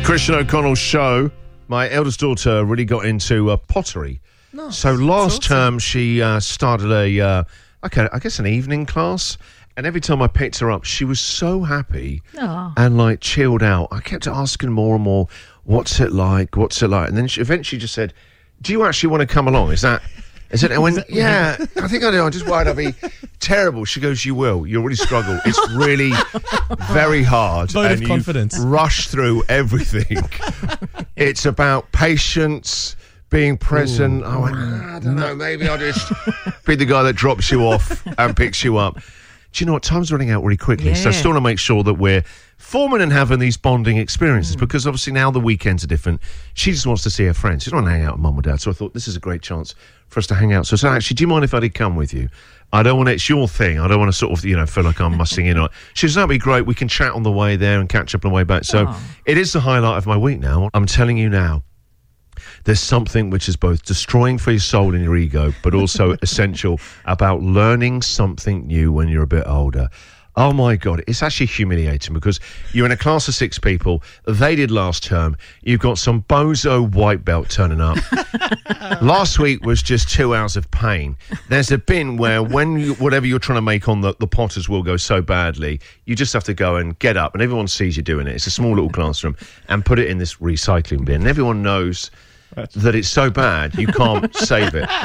Christian O'Connell show. My eldest daughter really got into pottery. Nice. So last term she started I guess an evening class. And every time I picked her up, she was so happy and like chilled out. I kept asking more and more, what's it like? And then she eventually just said, do you actually want to come along? Is it? I went, yeah, I think I do. I'm just worried I'll be terrible. She goes, you will. You'll really struggle. It's really very hard. Vote of confidence. Rush through everything. It's about patience, being present. I went, I don't know, maybe I'll just be the guy that drops you off and picks you up. Do you know what? Time's running out really quickly. Yeah. So I still want to make sure that we're forming and having these bonding experiences because obviously now the weekends are different. She just wants to see her friends. She doesn't want to hang out with mum or dad. So I thought this is a great chance for us to hang out. So I said, actually, do you mind if I did come with you? I don't want it's your thing. I don't want to sort of, feel like I'm mussing in on it. She says, that'd be great. We can chat on the way there and catch up on the way back. So it is the highlight of my week now. I'm telling you now. There's something which is both destroying for your soul and your ego, but also essential about learning something new when you're a bit older. Oh, my God. It's actually humiliating because you're in a class of 6 people. They did last term. You've got some bozo white belt turning up. Last week was just 2 hours of pain. There's a bin where whatever you're trying to make on the potters will go so badly, you just have to go and get up, and everyone sees you doing it. It's a small little classroom, and put it in this recycling bin. And everyone knows that it's so bad you can't save it.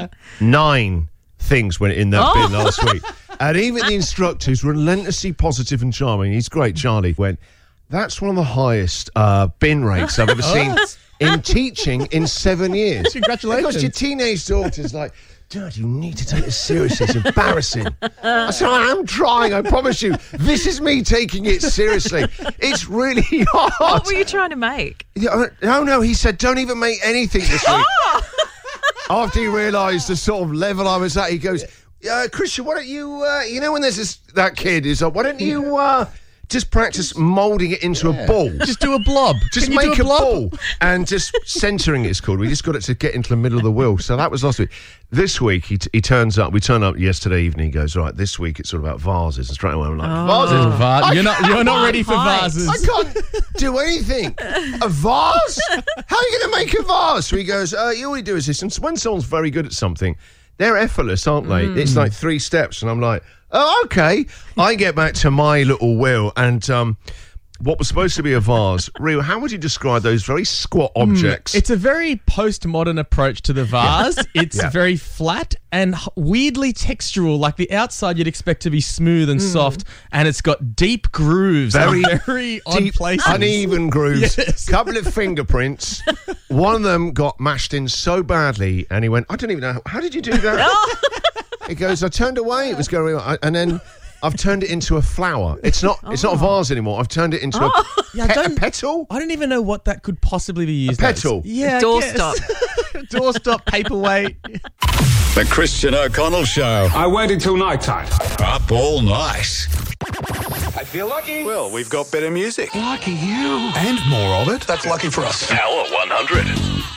9 things went in that bin last week. And even the instructor, who's relentlessly positive and charming, he's great, Charlie, went, that's one of the highest bin rates I've ever seen in teaching in 7 years. Congratulations. Because your teenage daughter's like, Dad, you need to take this seriously. It's embarrassing. I said, I am trying, I promise you. This is me taking it seriously. It's really hard. What were you trying to make? No, he said, don't even make anything this week. After he realised the sort of level I was at, he goes, Christian, why don't you, when there's that kid who's like, why don't you just practice moulding it into a ball? Just do a blob. Just make a ball. And just centering it's called. We just got it to get into the middle of the wheel. So that was last week. This week, he turns up. We turned up yesterday evening. He goes, right, this week it's all about vases. And straight away I'm like, vases? You're not ready for vases. I can't do anything. A vase? How are you going to make a vase? So he goes, you all you do is this. And when someone's very good at something, they're effortless, aren't they? It's like 3 steps. And I'm like, oh, okay. I get back to my little wheel and what was supposed to be a vase. Rio, how would you describe those very squat objects? It's a very postmodern approach to the vase. It's very flat and weirdly textural. Like the outside you'd expect to be smooth and soft, and it's got deep grooves. Very odd deep, places. Uneven grooves. Yes. Couple of fingerprints. One of them got mashed in so badly, and he went, I don't even know, how did you do that? He goes, I turned away, it was going on, and then I've turned it into a flower. It's not a vase anymore. I've turned it into a petal. I don't even know what that could possibly be used as. A petal? Yeah, doorstop. Doorstop, paperweight. The Christian O'Connell Show. I waited till night time. Up all night. I feel lucky. Well, we've got better music. Lucky you. And more of it. That's lucky for us. Power 100.